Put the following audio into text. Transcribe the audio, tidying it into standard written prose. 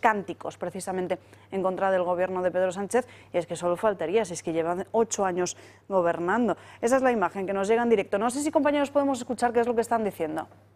cánticos precisamente en contra del gobierno de Pedro Sánchez, y es que solo faltaría, si es que llevan 8 años gobernando. Esa es la imagen que nos llega en directo. No sé si, compañeros, podemos escuchar qué es lo que están diciendo.